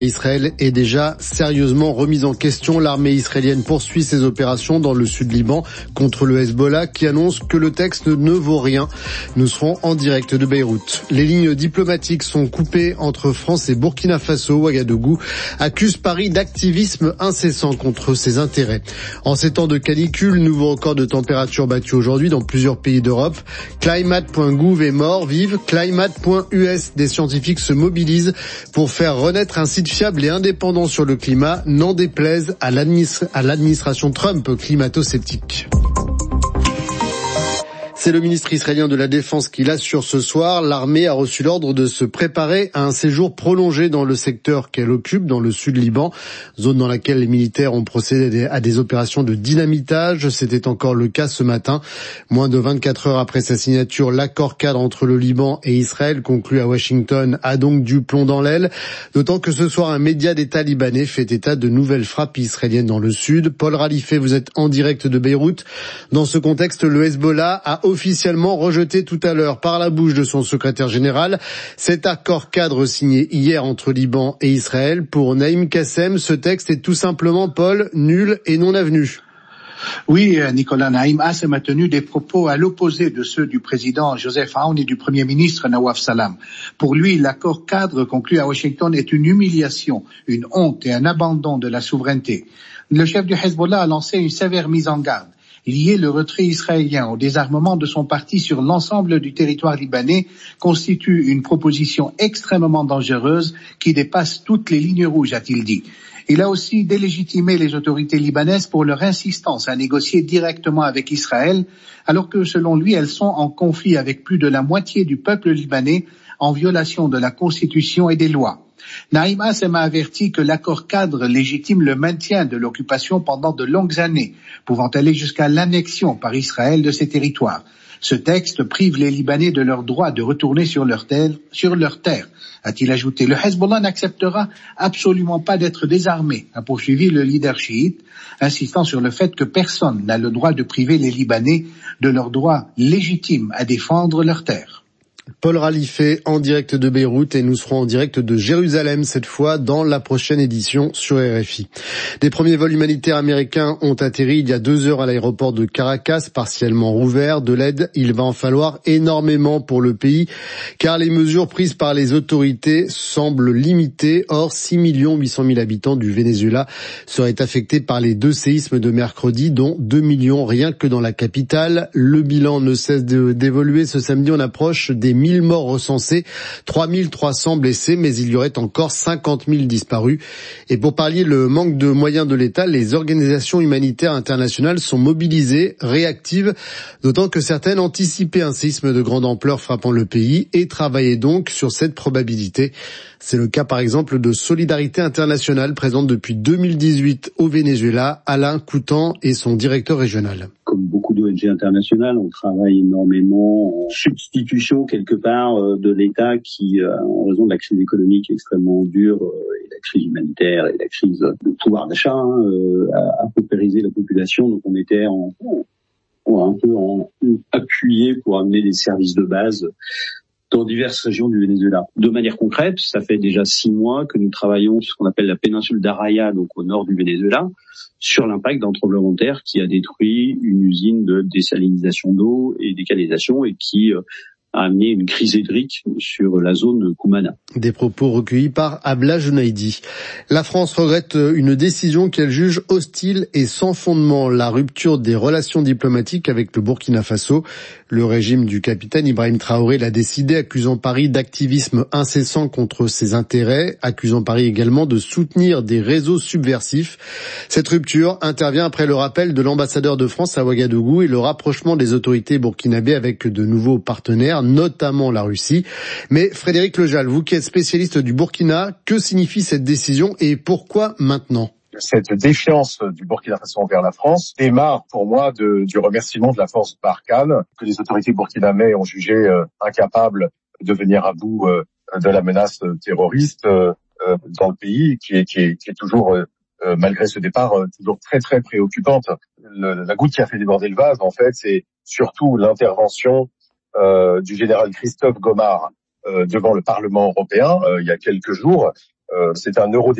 Israël est déjà sérieusement remise en question. L'armée israélienne poursuit ses opérations dans le sud Liban contre le Hezbollah qui annonce que le texte ne vaut rien. Nous serons en direct de Beyrouth. Les lignes diplomatiques sont coupées entre France et Burkina Faso. Ouagadougou accuse Paris d'activisme incessant contre ses intérêts. En ces temps de canicule, nouveau record de température battu aujourd'hui dans plusieurs pays d'Europe. Climate.gouv est mort, vive Climate.us. Des scientifiques se mobilisent pour faire renaître un site fiable et indépendant sur le climat, n'en déplaise à l'administration Trump climato-sceptique. C'est le ministre israélien de la Défense qui l'assure ce soir. L'armée a reçu l'ordre de se préparer à un séjour prolongé dans le secteur qu'elle occupe, dans le sud Liban, zone dans laquelle les militaires ont procédé à des opérations de dynamitage. C'était encore le cas ce matin. Moins de 24 heures après sa signature, l'accord cadre entre le Liban et Israël, conclu à Washington, a donc du plomb dans l'aile. D'autant que ce soir, un média d'État libanais fait état de nouvelles frappes israéliennes dans le sud. Paul Ralifé, vous êtes en direct de Beyrouth. Dans ce contexte, le Hezbollah a officiellement rejeté tout à l'heure par la bouche de son secrétaire général cet accord cadre signé hier entre Liban et Israël. Pour Naïm Kassem, ce texte est tout simplement, Paul, nul et non avenu. Oui, Nicolas, Naïm Kassem a tenu des propos à l'opposé de ceux du président Joseph Aoun et du premier ministre Nawaf Salam. Pour lui, l'accord cadre conclu à Washington est une humiliation, une honte et un abandon de la souveraineté. Le chef du Hezbollah a lancé une sévère mise en garde. Lier le retrait israélien au désarmement de son parti sur l'ensemble du territoire libanais constitue une proposition extrêmement dangereuse qui dépasse toutes les lignes rouges, a-t-il dit. Il a aussi délégitimé les autorités libanaises pour leur insistance à négocier directement avec Israël, alors que selon lui, elles sont en conflit avec plus de la moitié du peuple libanais, en violation de la Constitution et des lois. Naïm Kassem a averti que l'accord cadre légitime le maintien de l'occupation pendant de longues années, pouvant aller jusqu'à l'annexion par Israël de ces territoires. Ce texte prive les Libanais de leur droit de retourner sur leur terre, a-t-il ajouté. Le Hezbollah n'acceptera absolument pas d'être désarmé, a poursuivi le leader chiite, insistant sur le fait que personne n'a le droit de priver les Libanais de leur droit légitime à défendre leur terre. Paul Ralifé en direct de Beyrouth et nous serons en direct de Jérusalem cette fois dans la prochaine édition sur RFI. Des premiers vols humanitaires américains ont atterri il y a 2 heures à l'aéroport de Caracas, partiellement rouvert. De l'aide, il va en falloir énormément pour le pays car les mesures prises par les autorités semblent limitées. Or, 6 800 000 habitants du Venezuela seraient affectés par les 2 séismes de mercredi, dont 2 millions rien que dans la capitale. Le bilan ne cesse d'évoluer. Ce samedi, on approche des 1000 morts recensés, 3300 blessés, mais il y aurait encore 50 000 disparus. Et pour pallier le manque de moyens de l'État, les organisations humanitaires internationales sont mobilisées, réactives, d'autant que certaines anticipaient un séisme de grande ampleur frappant le pays et travaillaient donc sur cette probabilité. C'est le cas par exemple de Solidarité Internationale, présente depuis 2018 au Venezuela. Alain Coutan est son directeur régional. Comme beaucoup d'ONG internationales, on travaille énormément en substitution quelque part de l'État qui, en raison de la crise économique extrêmement dure et la crise humanitaire et la crise de pouvoir d'achat, a paupérisé la population. Donc on était un peu appuyé pour amener des services de base dans diverses régions du Venezuela. De manière concrète, ça fait déjà 6 mois que nous travaillons sur ce qu'on appelle la péninsule d'Araya, donc au nord du Venezuela, sur l'impact d'un tremblement de terre qui a détruit une usine de désalinisation d'eau et décanalisation et qui a amené une crise hydrique sur la zone Cumana. Des propos recueillis par Abla Junaidi. La France regrette une décision qu'elle juge hostile et sans fondement, la rupture des relations diplomatiques avec le Burkina Faso. Le régime du capitaine Ibrahim Traoré l'a décidé, accusant Paris d'activisme incessant contre ses intérêts, accusant Paris également de soutenir des réseaux subversifs. Cette rupture intervient après le rappel de l'ambassadeur de France à Ouagadougou et le rapprochement des autorités burkinabées avec de nouveaux partenaires, notamment la Russie. Mais Frédéric Lejal, vous qui êtes spécialiste du Burkina, que signifie cette décision et pourquoi maintenant ? Cette défiance du Burkina Faso envers la France démarre pour moi du remerciement de la force Barkhane, que les autorités burkinabées ont jugé incapable de venir à bout de la menace terroriste dans le pays, qui est toujours, malgré ce départ, toujours très très préoccupante. La goutte qui a fait déborder le vase, en fait, c'est surtout l'intervention du général Christophe Gomar devant le Parlement européen il y a quelques jours. C'est un